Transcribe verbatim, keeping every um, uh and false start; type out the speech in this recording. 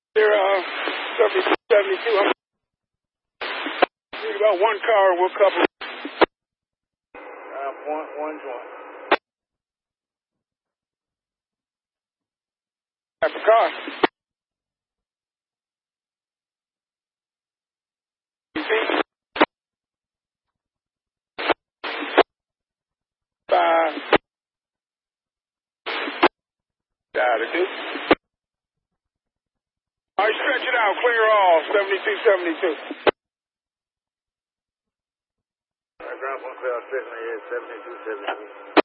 They're uh, seventy-two, seventy-two. I'm need about one car. We'll couple. Uh, one, one joint. Half a car. Five. Got it, dude. All right, stretch it out. Clear all. seventy-two, seventy-two. All right, ground one clear. Stretch my head. seventy-two, seventy-two.